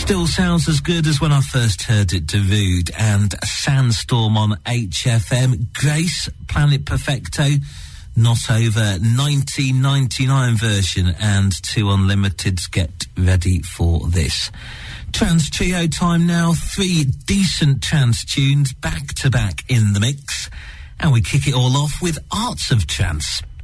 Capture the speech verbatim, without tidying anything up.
Still sounds as good as when I first heard it, Darude and Sandstorm on H F M. Grace, Planet Perfecto, Not Over, nineteen ninety-nine version, and Two Unlimiteds, Get Ready for This. Trance Trio time now, three decent trance tunes back to back in the mix, and we kick it all off with Arts of Trance.